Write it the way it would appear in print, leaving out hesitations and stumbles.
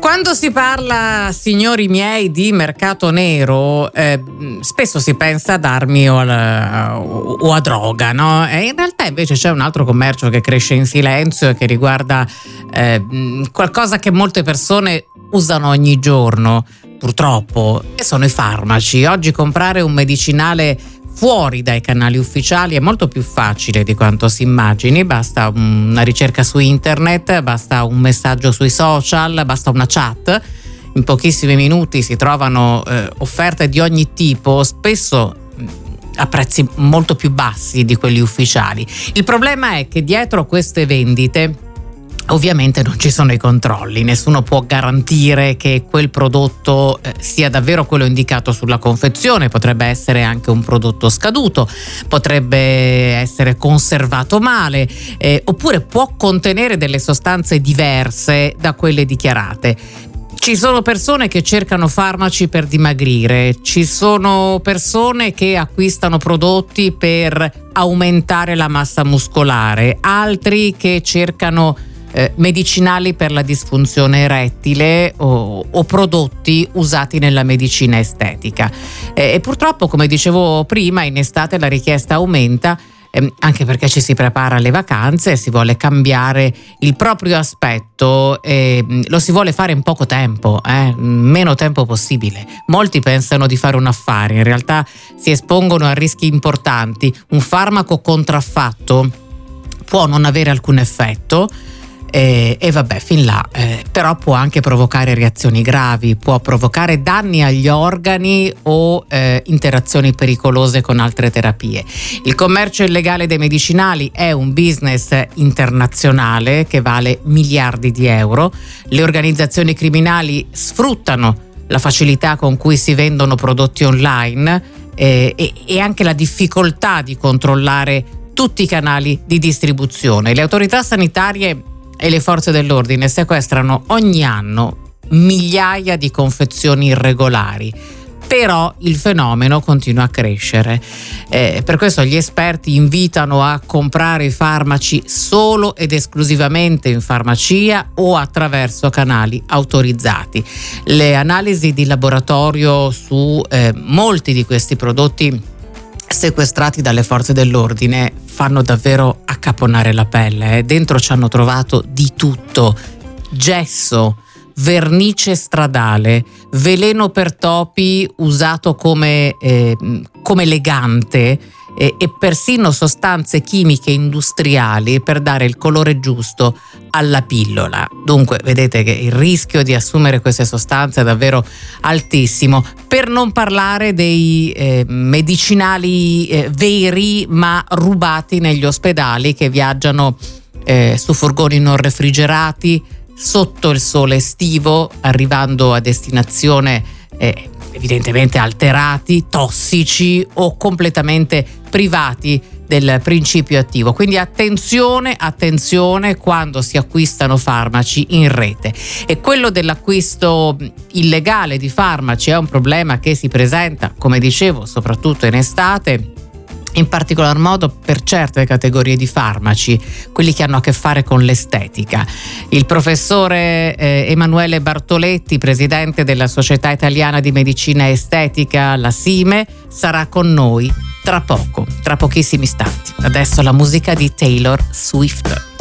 Quando si parla, signori miei, di mercato nero, spesso si pensa ad armi o a droga, no? E in realtà invece c'è un altro commercio che cresce in silenzio e che riguarda qualcosa che molte persone usano ogni giorno, purtroppo, e sono i farmaci. Oggi comprare un medicinale fuori dai canali ufficiali è molto più facile di quanto si immagini. Basta una ricerca su internet, basta un messaggio sui social, basta una chat. In pochissimi minuti si trovano offerte di ogni tipo, spesso a prezzi molto più bassi di quelli ufficiali. Il problema è che dietro queste vendite ovviamente non ci sono i controlli, nessuno può garantire che quel prodotto sia davvero quello indicato sulla confezione. Potrebbe essere anche un prodotto scaduto, potrebbe essere conservato male, oppure può contenere delle sostanze diverse da quelle dichiarate. Ci sono persone che cercano farmaci per dimagrire, ci sono persone che acquistano prodotti per aumentare la massa muscolare, altri che cercano medicinali per la disfunzione erettile o prodotti usati nella medicina estetica. E purtroppo, come dicevo prima, in estate la richiesta aumenta, anche perché ci si prepara alle vacanze e si vuole cambiare il proprio aspetto, e lo si vuole fare in poco tempo, meno tempo possibile. Molti pensano di fare un affare, in realtà si espongono a rischi importanti. Un farmaco contraffatto può non avere alcun effetto, e vabbè, fin là, però può anche provocare reazioni gravi, può provocare danni agli organi o interazioni pericolose con altre terapie. Il commercio illegale dei medicinali è un business internazionale che vale miliardi di euro. Le organizzazioni criminali sfruttano la facilità con cui si vendono prodotti online e anche la difficoltà di controllare tutti i canali di distribuzione. Le autorità sanitarie e le forze dell'ordine sequestrano ogni anno migliaia di confezioni irregolari, però il fenomeno continua a crescere. Per questo gli esperti invitano a comprare i farmaci solo ed esclusivamente in farmacia o attraverso canali autorizzati. Le analisi di laboratorio su molti di questi prodotti sequestrati dalle forze dell'ordine fanno davvero accaponare la pelle. Dentro ci hanno trovato di tutto: gesso, vernice stradale, veleno per topi usato come legante, e persino sostanze chimiche industriali per dare il colore giusto alla pillola. Dunque vedete che il rischio di assumere queste sostanze è davvero altissimo, per non parlare dei medicinali veri ma rubati negli ospedali, che viaggiano su furgoni non refrigerati sotto il sole estivo, arrivando a destinazione evidentemente alterati, tossici o completamente privati del principio attivo. Quindi attenzione quando si acquistano farmaci in rete. E quello dell'acquisto illegale di farmaci è un problema che si presenta, come dicevo, soprattutto in estate, in particolar modo per certe categorie di farmaci, quelli che hanno a che fare con l'estetica. Il professore Emanuele Bartoletti, presidente della Società Italiana di Medicina Estetica, la SIME, sarà con noi tra pochissimi istanti. Adesso la musica di Taylor Swift.